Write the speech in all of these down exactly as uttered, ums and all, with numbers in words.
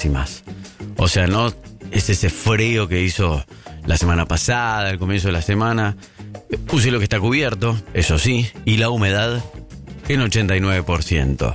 décimas. O sea, no es ese frío que hizo la semana pasada, al comienzo de la semana. Use lo que está cubierto, eso sí, y la humedad en ochenta y nueve por ciento.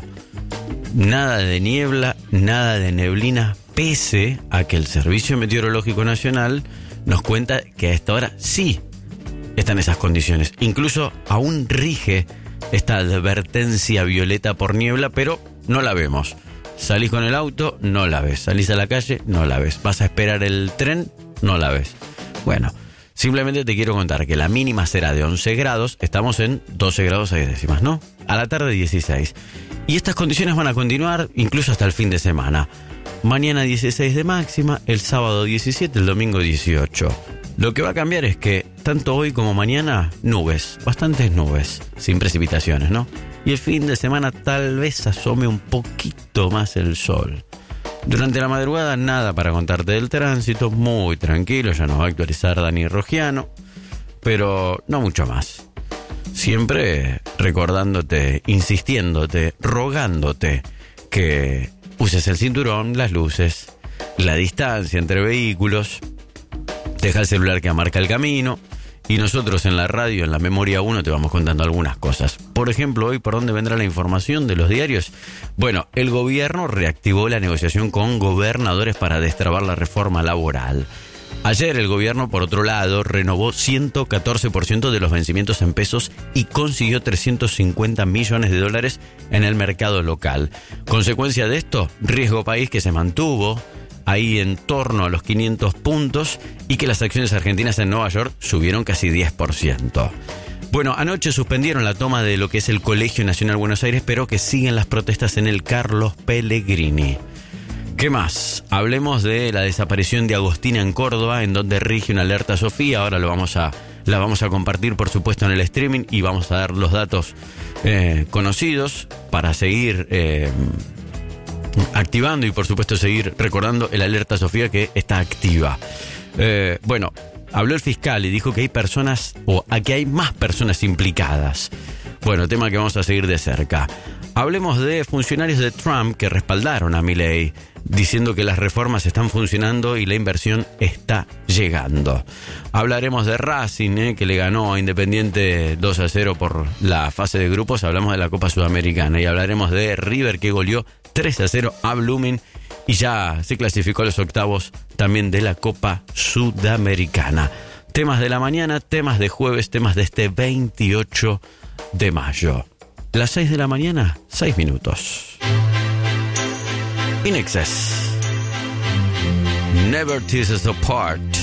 Nada de niebla, nada de neblina, pese a que el Servicio Meteorológico Nacional nos cuenta que a esta hora sí están esas condiciones. Incluso aún rige esta advertencia violeta por niebla, pero no la vemos. Salís con el auto, no la ves. Salís a la calle, no la ves. Vas a esperar el tren, no la ves. Bueno, simplemente te quiero contar que la mínima será de once grados. Estamos en doce grados seis décimas, ¿no? A la tarde dieciséis. Y estas condiciones van a continuar incluso hasta el fin de semana. Mañana dieciséis de máxima, el sábado diecisiete, el domingo dieciocho. Lo que va a cambiar es que tanto hoy como mañana, nubes, bastantes nubes, sin precipitaciones, ¿no? Y el fin de semana tal vez asome un poquito más el sol. Durante la madrugada nada para contarte del tránsito, muy tranquilo, ya nos va a actualizar Dani Rogiano, pero no mucho más. Siempre recordándote, insistiéndote, rogándote que uses el cinturón, las luces, la distancia entre vehículos, deja el celular que marca el camino, y nosotros en la radio, en la Memoria uno, te vamos contando algunas cosas. Por ejemplo, hoy, ¿por dónde vendrá la información de los diarios? Bueno, el gobierno reactivó la negociación con gobernadores para destrabar la reforma laboral. Ayer el gobierno, por otro lado, renovó ciento catorce por ciento de los vencimientos en pesos y consiguió trescientos cincuenta millones de dólares en el mercado local. Consecuencia de esto, riesgo país que se mantuvo ahí en torno a los quinientos puntos y que las acciones argentinas en Nueva York subieron casi diez por ciento. Bueno, anoche suspendieron la toma de lo que es el Colegio Nacional Buenos Aires, pero que siguen las protestas en el Carlos Pellegrini. ¿Qué más? Hablemos de la desaparición de Agostina en Córdoba, en donde rige una alerta Sofía. Ahora lo vamos a, la vamos a compartir, por supuesto, en el streaming y vamos a dar los datos eh, conocidos para seguir eh, activando y, por supuesto, seguir recordando el alerta Sofía que está activa. Eh, bueno, habló el fiscal y dijo que hay personas, o aquí hay más personas implicadas. Bueno, tema que vamos a seguir de cerca. Hablemos de funcionarios de Trump que respaldaron a Milei, diciendo que las reformas están funcionando y la inversión está llegando. Hablaremos de Racing, eh, que le ganó a Independiente dos a cero por la fase de grupos. Hablamos de la Copa Sudamericana. Y hablaremos de River, que goleó tres a cero a Blooming y ya se clasificó a los octavos también de la Copa Sudamericana. Temas de la mañana, temas de jueves, temas de este veintiocho de mayo. Las seis de la mañana, seis minutos. In Excess. Never Tears Us Apart.